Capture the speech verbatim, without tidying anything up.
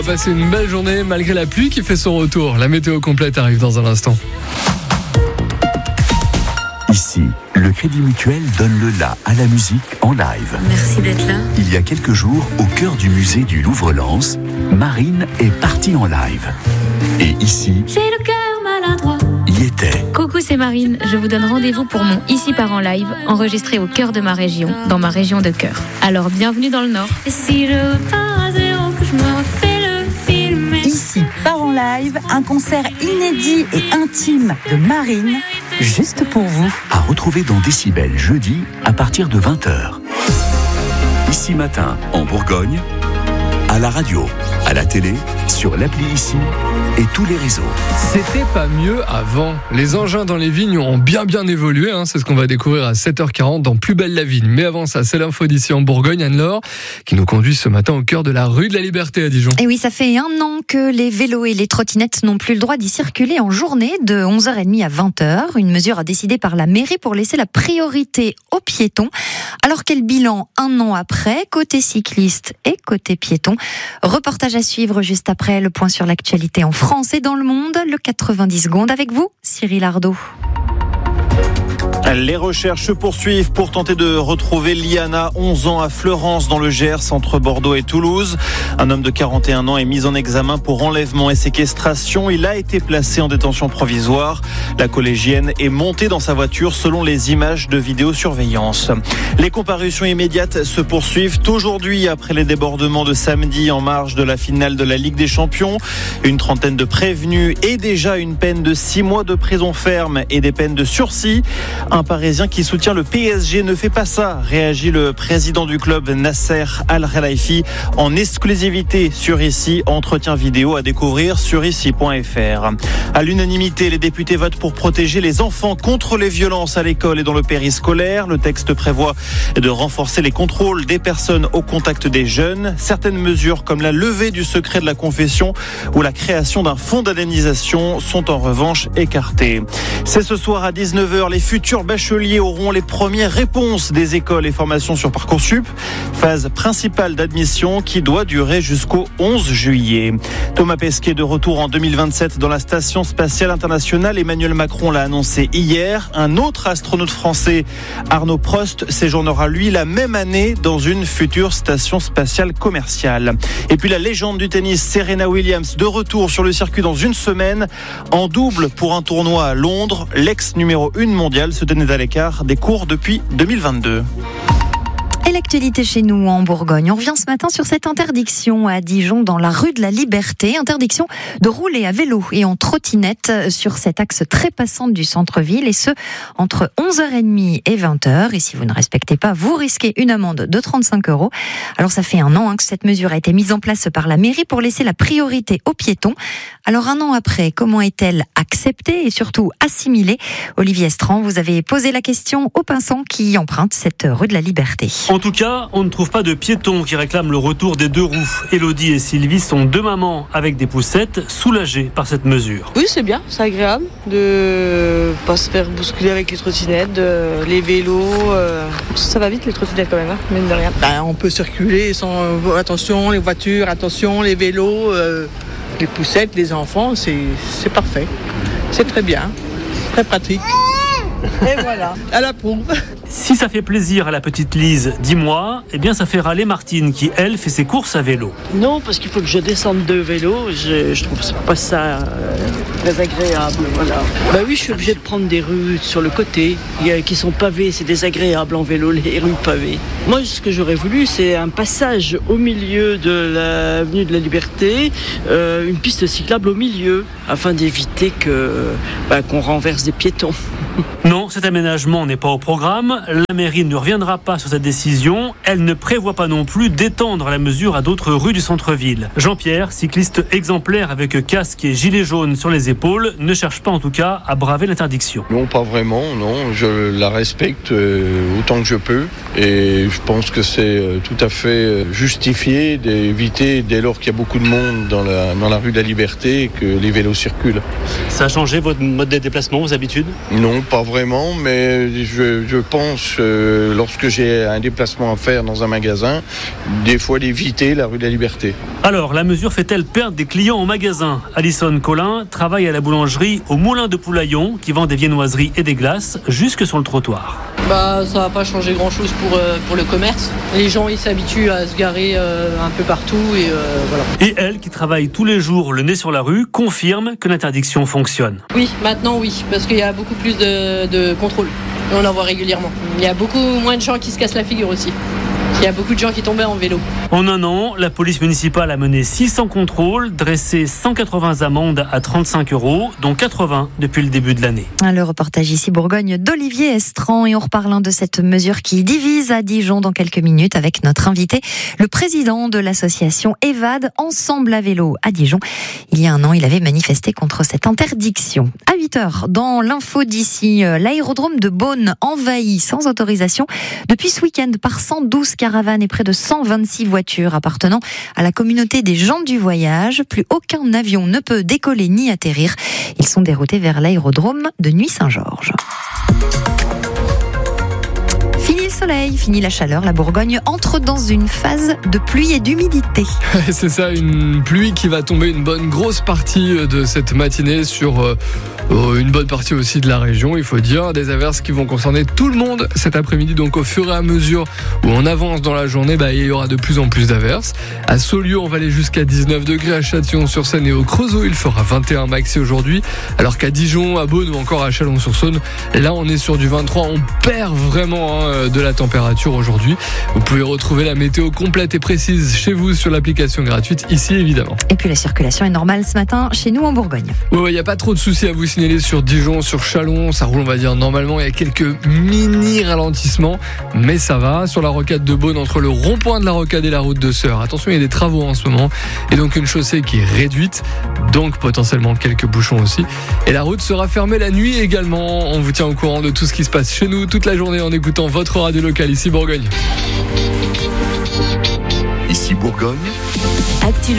Passer une belle journée malgré la pluie qui fait son retour. La météo complète arrive dans un instant. Ici, le Crédit Mutuel donne le la à la musique en live. Merci d'être là. Il y a quelques jours, au cœur du musée du Louvre-Lens, Marine est partie en live. Et ici, j'ai le cœur maladroit. Y était. Coucou, c'est Marine. Je vous donne rendez-vous pour mon Ici part en live, enregistré au cœur de ma région, dans ma région de cœur. Alors, bienvenue dans le Nord. Et si je repars à zéro, que je me refais le film. Ici part en live, un concert inédit et intime de Marine, juste pour vous. À retrouver dans Décibel jeudi à partir de vingt heures. Ici matin, en Bourgogne, à la radio, à la télé, sur l'appli Ici et tous les réseaux. C'était pas mieux avant. Les engins dans les vignes ont bien bien évolué, hein. C'est ce qu'on va découvrir à sept heures quarante dans Plus belle la vigne. Mais avant ça, c'est l'info d'ici en Bourgogne, Anne-Laure, qui nous conduit ce matin au cœur de la rue de la Liberté à Dijon. Et oui, ça fait un an que les vélos et les trottinettes n'ont plus le droit d'y circuler en journée de onze heures trente à vingt heures. Une mesure décidée par la mairie pour laisser la priorité aux piétons. Alors quel bilan un an après, côté cycliste et côté piéton? Reportage à suivre juste après le point sur l'actualité en France et dans le monde, le quatre-vingt-dix secondes avec vous, Cyril Ardo. Les recherches se poursuivent pour tenter de retrouver Liana, onze ans, à Fleurance, dans le Gers, entre Bordeaux et Toulouse. Un homme de quarante et un ans est mis en examen pour enlèvement et séquestration. Il a été placé en détention provisoire. La collégienne est montée dans sa voiture selon les images de vidéosurveillance. Les comparutions immédiates se poursuivent aujourd'hui après les débordements de samedi en marge de la finale de la Ligue des Champions. Une trentaine de prévenus et déjà une peine de six mois de prison ferme et des peines de sursis. Un Parisien qui soutient le P S G ne fait pas ça, réagit le président du club Nasser Al-Khelaifi en exclusivité sur Ici. Entretien vidéo à découvrir sur ici point f r. À l'unanimité, les députés votent pour protéger les enfants contre les violences à l'école et dans le périscolaire. Le texte prévoit de renforcer les contrôles des personnes au contact des jeunes. Certaines mesures comme la levée du secret de la confession ou la création d'un fonds d'indemnisation sont en revanche écartées. C'est ce soir à dix-neuf heures, les futurs bacheliers auront les premières réponses des écoles et formations sur Parcoursup. Phase principale d'admission qui doit durer jusqu'au onze juillet. Thomas Pesquet de retour en deux mille vingt-sept dans la Station spatiale internationale. Emmanuel Macron l'a annoncé hier. Un autre astronaute français, Arnaud Prost, séjournera lui la même année dans une future station spatiale commerciale. Et puis la légende du tennis, Serena Williams, de retour sur le circuit dans une semaine. En double pour un tournoi à Londres, l'ex numéro un mondial se tenait à l'écart des cours depuis deux mille vingt-deux. Et l'actualité chez nous en Bourgogne. On revient ce matin sur cette interdiction à Dijon dans la rue de la Liberté. Interdiction de rouler à vélo et en trottinette sur cet axe très passant du centre-ville et ce, entre onze heures trente et vingt heures. Et si vous ne respectez pas, vous risquez une amende de trente-cinq euros. Alors ça fait un an hein, que cette mesure a été mise en place par la mairie pour laisser la priorité aux piétons. Alors un an après, comment est-elle acceptée et surtout assimilée? Olivier Estran, vous avez posé la question aux pinsans qui empruntent cette rue de la Liberté. En tout cas, on ne trouve pas de piétons qui réclament le retour des deux roues. Élodie et Sylvie sont deux mamans avec des poussettes, soulagées par cette mesure. Oui, c'est bien, c'est agréable de pas se faire bousculer avec les trottinettes, de, les vélos. Euh, ça va vite les trottinettes quand même, hein, mine de rien. Ben, on peut circuler sans euh, attention, les voitures, attention, les vélos, euh, les poussettes, les enfants, c'est, c'est parfait. C'est très bien, très pratique. Et voilà, à la pompe. Si ça fait plaisir à la petite Lise, dis-moi, eh bien ça fait râler Martine qui, elle, fait ses courses à vélo. Non, parce qu'il faut que je descende de vélo, je, je trouve pas ça euh, très agréable, voilà. Bah oui, je suis obligée de prendre des rues sur le côté, qui sont pavées, c'est désagréable en vélo, les rues pavées. Moi, ce que j'aurais voulu, c'est un passage au milieu de l'avenue de la Liberté, euh, une piste cyclable au milieu, afin d'éviter que, bah, qu'on renverse des piétons. Non, cet aménagement n'est pas au programme. La mairie ne reviendra pas sur cette décision. Elle ne prévoit pas non plus d'étendre la mesure à d'autres rues du centre-ville. Jean-Pierre, cycliste exemplaire avec casque et gilet jaune sur les épaules, ne cherche pas en tout cas à braver l'interdiction. Non, pas vraiment, non. Je la respecte euh, autant que je peux. Et je pense que c'est euh, tout à fait justifié d'éviter, dès lors qu'il y a beaucoup de monde dans la, dans la rue de la Liberté, que les vélos circulent. Ça a changé votre mode de déplacement, vos habitudes ? Non, pas vraiment. Non, mais je, je pense, euh, lorsque j'ai un déplacement à faire dans un magasin, des fois d'éviter la rue de la Liberté. Alors, la mesure fait-elle perdre des clients au magasin ? Alison Collin travaille à la boulangerie au Moulin de Poulaillon, qui vend des viennoiseries et des glaces jusque sur le trottoir. Bah, ça va pas changer grand-chose pour, euh, pour le commerce. Les gens, ils s'habituent à se garer euh, un peu partout et euh, voilà. Et elle, qui travaille tous les jours le nez sur la rue, confirme que l'interdiction fonctionne. Oui, maintenant oui, parce qu'il y a beaucoup plus de, de contrôle. Et on en voit régulièrement. Il y a beaucoup moins de gens qui se cassent la figure aussi. Il y a beaucoup de gens qui tombaient en vélo. En un an, la police municipale a mené six cents contrôles, dressé cent quatre-vingts amendes à trente-cinq euros, dont quatre-vingts depuis le début de l'année. Le reportage ici Bourgogne d'Olivier Estran, et on reparle de cette mesure qui divise à Dijon dans quelques minutes avec notre invité, le président de l'association EVAD, Ensemble à vélo à Dijon. Il y a un an, il avait manifesté contre cette interdiction. À huit heures, dans l'info d'ici, l'aérodrome de Beaune envahi sans autorisation depuis ce week-end par cent douze caravanes et près de cent vingt-six voitures appartenant à la communauté des gens du voyage. Plus aucun avion ne peut décoller ni atterrir. Ils sont déroutés vers l'aérodrome de Nuits-Saint-Georges. Fini le soleil, fini la chaleur, la Bourgogne entre dans une phase de pluie et d'humidité. C'est ça, une pluie qui va tomber une bonne grosse partie de cette matinée sur euh, une bonne partie aussi de la région, il faut dire. Des averses qui vont concerner tout le monde cet après-midi. Donc au fur et à mesure où on avance dans la journée, bah, il y aura de plus en plus d'averses. À Saulieu, on va aller jusqu'à dix-neuf degrés. À Châtillon-sur-Saône et au Creusot, il fera vingt et un maxi aujourd'hui. Alors qu'à Dijon, à Beaune ou encore à Chalon-sur-Saône, là on est sur du vingt-trois. On perd vraiment hein, de la température aujourd'hui. Vous pouvez retrouver la météo complète et précise chez vous sur l'application gratuite, ici évidemment. Et puis la circulation est normale ce matin chez nous en Bourgogne. Oui, il ouais, n'y a pas trop de soucis à vous signaler sur Dijon, sur Chalon. Ça roule, on va dire, normalement. Il y a quelques mini ralentissements, mais ça va. Sur la rocade de Beaune, entre le rond-point de la rocade et la route de Sœur. Attention, il y a des travaux en ce moment. Et donc une chaussée qui est réduite, donc potentiellement quelques bouchons aussi. Et la route sera fermée la nuit également. On vous tient au courant de tout ce qui se passe chez nous toute la journée en écoutant votre radio locale, ici Bourgogne. Ici Bourgogne. Actu